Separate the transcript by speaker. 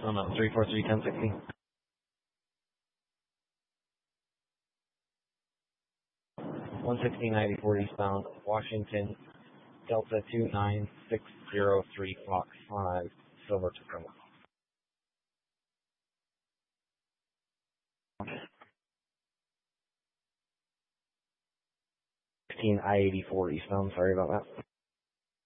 Speaker 1: Oh no, 343-1060. One 1694 eastbound, Washington, Delta 29603 Fox 5, Silver Tacoma. 16 I-84 eastbound, sorry about that.